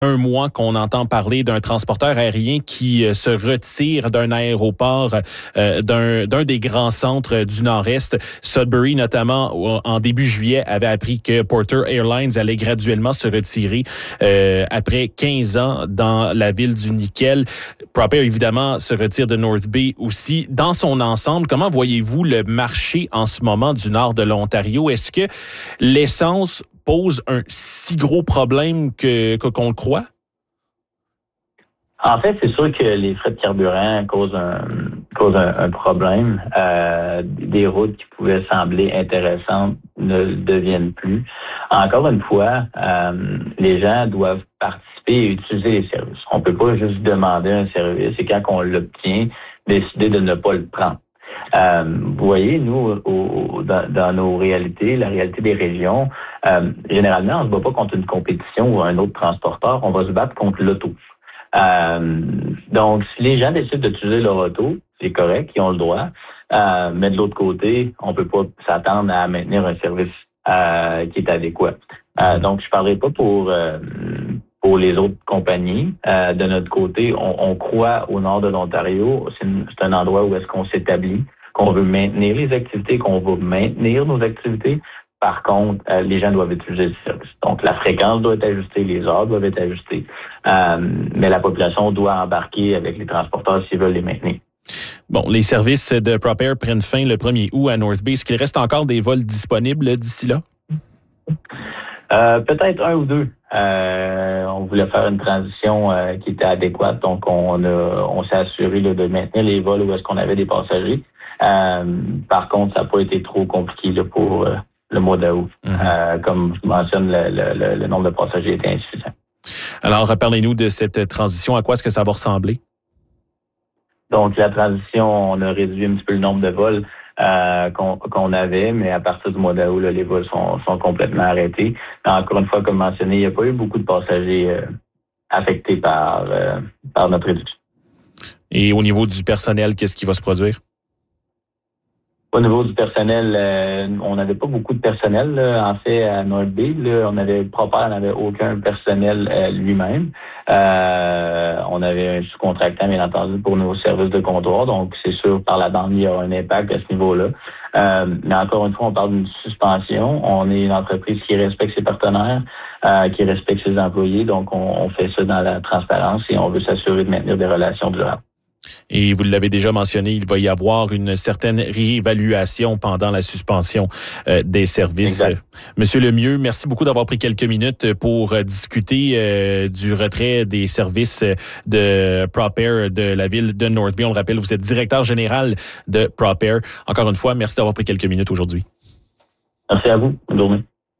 un mois qu'on entend parler d'un transporteur aérien qui se retire d'un aéroport d'un des grands centres du Nord-Est. Sudbury, notamment, en début juillet, avait appris que Porter Airlines allait graduellement se retirer après 15 ans dans la ville du nickel. Propair, évidemment, se retire de North Bay aussi. Dans son ensemble, comment voyez-vous le marché en ce moment du nord de l'Ontario? Est-ce que l'essence pose un si gros problème qu'on le croit? En fait, c'est sûr que les frais de carburant causent un problème. Des routes qui pouvaient sembler intéressantes ne le deviennent plus. Encore une fois, les gens doivent participer et utiliser les services. On peut pas juste demander un service et quand on l'obtient, décider de ne pas le prendre. Vous voyez, nous, dans nos réalités, la réalité des régions, généralement, on ne se bat pas contre une compétition ou un autre transporteur, on va se battre contre l'auto. Donc, si les gens décident d'utiliser leur auto, c'est correct, ils ont le droit. Mais de l'autre côté, on peut pas s'attendre à maintenir un service qui est adéquat. Donc, je parlerai pas pour les autres compagnies. De notre côté, on croit au nord de l'Ontario. C'est un endroit où est-ce qu'on s'établit, qu'on veut maintenir les activités, qu'on veut maintenir nos activités. Par contre, les gens doivent utiliser le service. Donc, la fréquence doit être ajustée, les heures doivent être ajustées, mais la population doit embarquer avec les transporteurs s'ils veulent les maintenir. Bon, les services de Propair prennent fin le 1er août à North Bay. Est-ce qu'il reste encore des vols disponibles d'ici là? Peut-être un ou deux. On voulait faire une transition qui était adéquate, donc on s'est assuré de maintenir les vols où est-ce qu'on avait des passagers. Par contre, ça n'a pas été trop compliqué pour le mois d'août. Comme je mentionne, le nombre de passagers était insuffisant. Alors, parlez-nous de cette transition. À quoi est-ce que ça va ressembler? Donc, la transition, on a réduit un petit peu le nombre de vols qu'on avait, mais à partir du mois d'août, là, les vols sont complètement arrêtés. Encore une fois, comme mentionné, il n'y a pas eu beaucoup de passagers affectés par notre réduction. Et au niveau du personnel, qu'est-ce qui va se produire? Au niveau du personnel, on n'avait pas beaucoup de personnel. Là. En fait, à North Bay, Propair n'avait aucun personnel lui-même. On avait un sous-contractant, bien entendu, pour nos services de comptoir. Donc, c'est sûr, par la bande, il y aura un impact à ce niveau-là. Mais encore une fois, on parle d'une suspension. On est une entreprise qui respecte ses partenaires, qui respecte ses employés. Donc, on fait ça dans la transparence et on veut s'assurer de maintenir des relations durables. Et vous l'avez déjà mentionné, il va y avoir une certaine réévaluation pendant la suspension des services. Exact. Monsieur Lemieux, merci beaucoup d'avoir pris quelques minutes pour discuter du retrait des services de Propair de la ville de North Bay. On le rappelle, vous êtes directeur général de Propair. Encore une fois, merci d'avoir pris quelques minutes aujourd'hui. Merci à vous. Bonne journée.